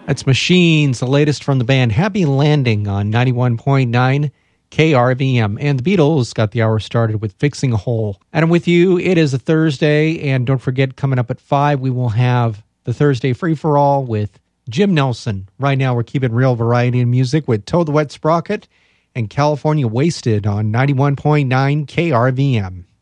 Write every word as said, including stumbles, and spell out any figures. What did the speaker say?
That's Machines, the latest from the band Happy Landing on ninety-one point nine K R V M. And the Beatles got the hour started with Fixing a Hole. And I'm with you. It is a Thursday, and don't forget, coming up at five, we will have the Thursday Free-for-All with Jim Nelson. Right now, we're keeping real variety in music with Toad the Wet Sprocket and California Wasted on ninety-one point nine K R V M.